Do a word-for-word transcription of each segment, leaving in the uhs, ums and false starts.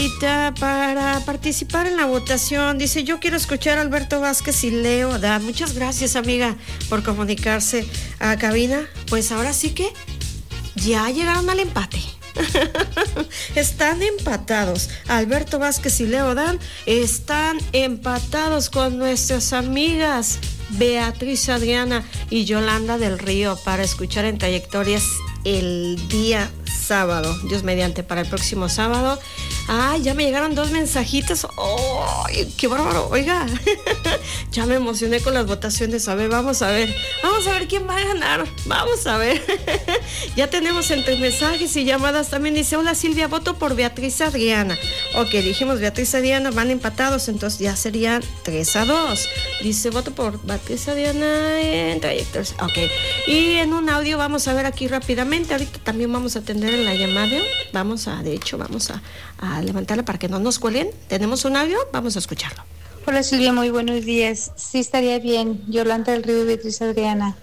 Para participar en la votación, dice: yo quiero escuchar a Alberto Vázquez y Leo Dan. Muchas gracias, amiga, por comunicarse a cabina. Pues ahora sí que ya llegaron al empate. Están empatados. Alberto Vázquez y Leo Dan están empatados con nuestras amigas Beatriz Adriana y Yolanda del Río para escuchar en Trayectorias el día sábado, Dios mediante, para el próximo sábado. Ah, ya me llegaron dos mensajitos. ¡Oh, qué bárbaro! Oiga, ya me emocioné con las votaciones. A ver, vamos a ver. Vamos a ver quién va a ganar. Vamos a ver. Ya tenemos entre mensajes y llamadas. También dice: hola Silvia, voto por Beatriz Adriana. Ok, dijimos Beatriz Adriana, van empatados, entonces ya serían tres a dos. Dice: voto por Beatriz Adriana en Trayectorias. Ok, y en un audio vamos a ver aquí rápidamente. Ahorita también vamos a atender en la llamada. Vamos a, de hecho, vamos a, a levantarla para que no nos cuelen. Tenemos un audio, vamos a escucharlo. Hola Silvia, muy buenos días. Sí, estaría bien. Yolanda del Río y Beatriz Adriana.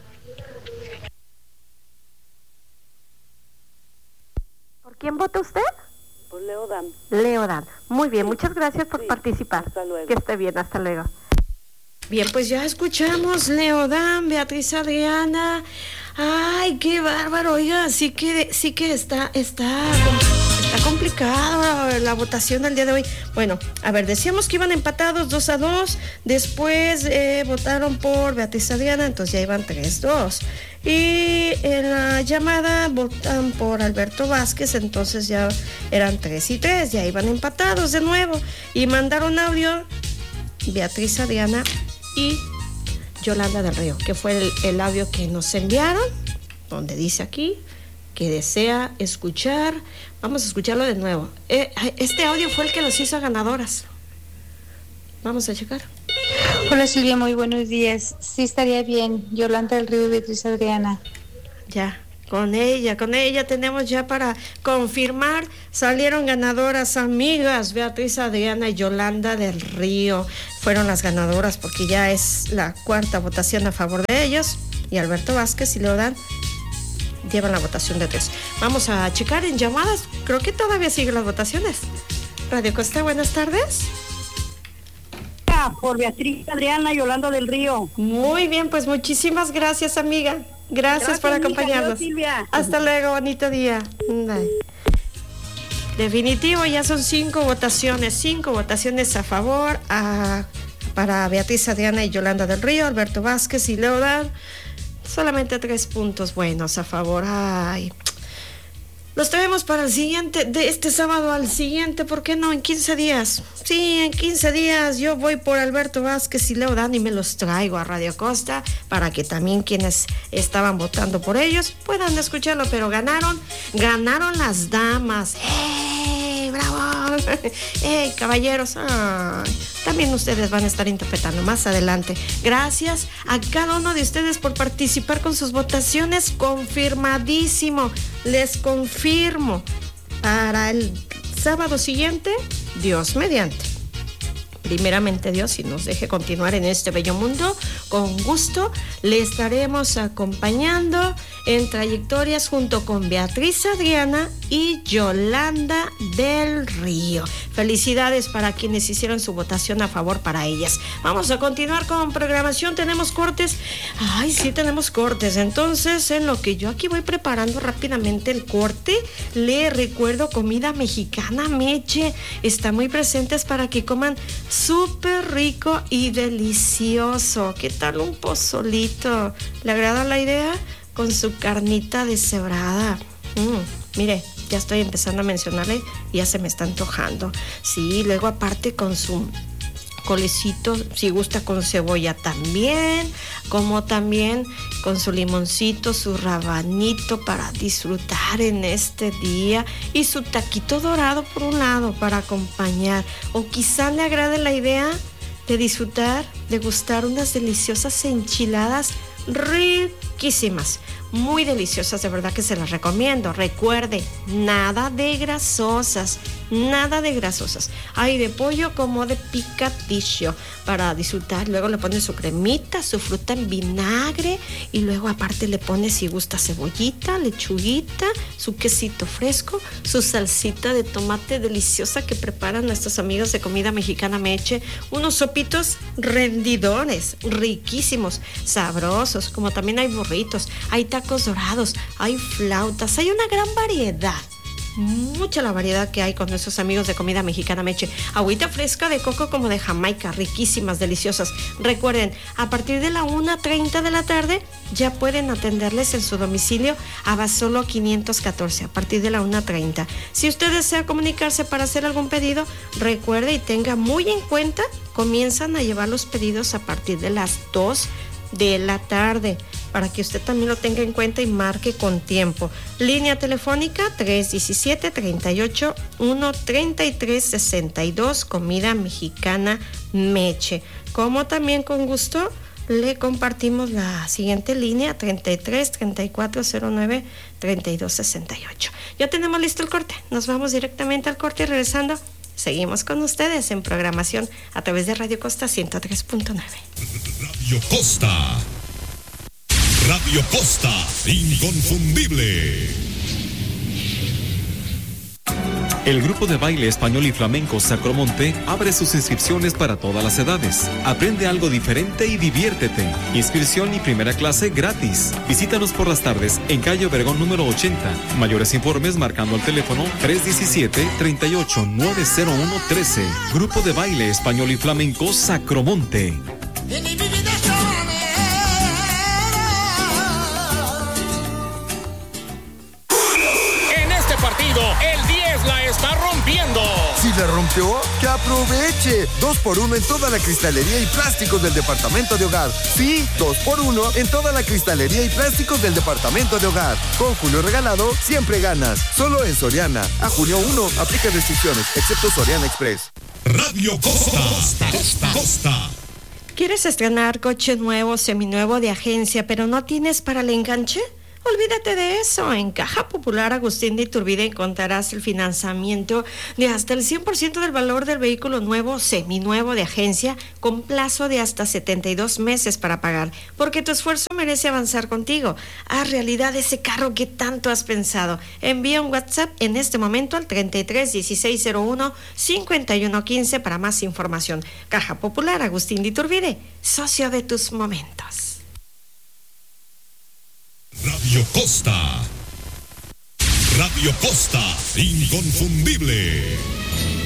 ¿Por quién vota usted? Por Leo Dan. Leo Dan. Muy bien, sí. Muchas gracias por sí. participar. Hasta luego. Que esté bien, hasta luego. Bien, pues ya escuchamos Leo Dan, Beatriz Adriana. Ay, qué bárbaro, oiga, sí que, sí que está, está, está complicado la votación del día de hoy. Bueno, a ver, decíamos que iban empatados dos a dos, después eh, votaron por Beatriz Adriana, entonces ya iban tres dos. Y en la llamada votan por Alberto Vázquez, entonces ya eran tres y tres, ya iban empatados de nuevo. Y mandaron audio Beatriz Adriana y Yolanda del Río, que fue el, el audio que nos enviaron, donde dice aquí que desea escuchar. Vamos a escucharlo de nuevo. Eh, este audio fue el que los hizo ganadoras. Vamos a checar. Hola Silvia, muy buenos días. Sí, estaría bien. Yolanda del Río y Beatriz Adriana. Ya, con ella, con ella tenemos ya para confirmar. Salieron ganadoras, amigas, Beatriz Adriana y Yolanda del Río. Fueron las ganadoras porque ya es la cuarta votación a favor de ellos. Y Alberto Vázquez y Leo Dan llevan la votación de tres. Vamos a checar en llamadas. Creo que todavía siguen las votaciones. Radio Costa, buenas tardes. Por Beatriz Adriana y Yolanda del Río. Muy bien, pues muchísimas gracias, amiga. Gracias, gracias por acompañarnos. Hija, hasta luego, bonito día. Bye. Definitivo, ya son cinco votaciones, cinco votaciones a favor a, para Beatriz Adriana y Yolanda del Río, Alberto Vázquez y Leo Dan. Solamente tres puntos buenos a favor. Ay, los traemos para el siguiente, de este sábado al siguiente, ¿por qué no? En quince días. Sí, en quince días yo voy por Alberto Vázquez y Leo Dan y me los traigo a Radio Costa para que también quienes estaban votando por ellos puedan escucharlo, pero ganaron, ganaron las damas. ¡Hey, bravo! ¡Hey, caballeros! Ay, también ustedes van a estar interpretando más adelante. Gracias a cada uno de ustedes por participar con sus votaciones. Confirmadísimo, les confirmo. Para el sábado siguiente, Dios mediante. Primeramente Dios, si nos deje continuar en este bello mundo, con gusto le estaremos acompañando en Trayectorias junto con Beatriz Adriana y Yolanda del Río. Felicidades para quienes hicieron su votación a favor para ellas. Vamos a continuar con programación. Tenemos cortes. Ay, sí, tenemos cortes. Entonces, en lo que yo aquí voy preparando rápidamente el corte, le recuerdo comida mexicana Meche. Está muy presentes para que coman súper rico y delicioso. ¿Qué tal un pozolito? ¿Le agrada la idea? Con su carnita deshebrada. Mm, mire, ya estoy empezando a mencionarle y ya se me está antojando. Sí, luego aparte con su colecito, si gusta con cebolla también, como también con su limoncito, su rabanito para disfrutar en este día y su taquito dorado por un lado para acompañar. O quizá le agrade la idea de disfrutar, de gustar unas deliciosas enchiladas riquísimas, muy deliciosas, de verdad que se las recomiendo. Recuerde, nada de grasosas, nada de grasosas. Hay de pollo como de picadillo para disfrutar. Luego le pones su cremita, su fruta en vinagre y luego aparte le pones, si gusta, cebollita, lechuguita, su quesito fresco, su salsita de tomate deliciosa que preparan nuestros amigos de Comida Mexicana Meche. Unos sopitos rendidores, riquísimos, sabrosos, como también hay burritos, hay tacos dorados, hay flautas, hay una gran variedad. Mucha la variedad que hay con nuestros amigos de Comida Mexicana Meche. Agüita fresca de coco como de Jamaica, riquísimas, deliciosas. Recuerden, a partir de la una treinta de la tarde ya pueden atenderles en su domicilio a Basolo quinientos catorce, a partir de la una treinta. Si usted desea comunicarse para hacer algún pedido, recuerde y tenga muy en cuenta, comienzan a llevar los pedidos a partir de las dos de la tarde, para que usted también lo tenga en cuenta y marque con tiempo. Línea telefónica tres diecisiete, treinta y ocho, uno, treinta y tres, sesenta y dos, Comida Mexicana Meche. Como también con gusto le compartimos la siguiente línea, treinta y tres, treinta y cuatro, cero nueve, treinta y dos, sesenta y ocho. Ya tenemos listo el corte, nos vamos directamente al corte y regresando seguimos con ustedes en programación a través de Radio Costa ciento tres punto nueve. Radio Costa. Radio Costa, inconfundible. El grupo de baile español y flamenco Sacromonte abre sus inscripciones para todas las edades. Aprende algo diferente y diviértete. Inscripción y primera clase gratis. Visítanos por las tardes en calle Obregón número ochenta. Mayores informes marcando el teléfono tres diecisiete, treinta y ocho, nueve cero uno, trece. Grupo de baile español y flamenco Sacromonte. El diez la está rompiendo. Si la rompió, que aproveche. dos por uno en toda la cristalería y plásticos del departamento de hogar. Sí, dos por uno en toda la cristalería y plásticos del departamento de hogar. Con Julio Regalado, siempre ganas. Solo en Soriana. A junio uno, aplica restricciones, excepto Soriana Express. Radio Costa, Costa, Costa, Costa. ¿Quieres estrenar coche nuevo, seminuevo de agencia, pero no tienes para el enganche? Olvídate de eso. En Caja Popular Agustín de Iturbide encontrarás el financiamiento de hasta el cien por ciento del valor del vehículo nuevo, seminuevo de agencia, con plazo de hasta setenta y dos meses para pagar, porque tu esfuerzo merece avanzar contigo. Haz realidad ese carro que tanto has pensado. Envía un WhatsApp en este momento al treinta y tres, dieciséis cero uno, cincuenta y uno quince para más información. Caja Popular Agustín de Iturbide, socio de tus momentos. Radio Costa. Radio Costa, inconfundible.